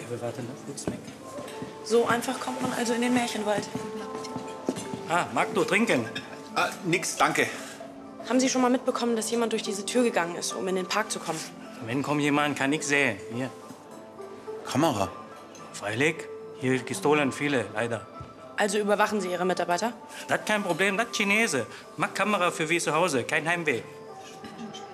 wir warten auf Gutsmeck. So einfach kommt man also in den Märchenwald. Ah, mag du trinken? Ah, nix, danke. Haben Sie schon mal mitbekommen, dass jemand durch diese Tür gegangen ist, um in den Park zu kommen? Wenn kommt jemand, kann ich sehen. Hier. Kamera. Freilich, hier gestohlen viele, leider. Also überwachen Sie Ihre Mitarbeiter? Das kein Problem, das Chinese. Mag Kamera für wie zu Hause, kein Heimweh.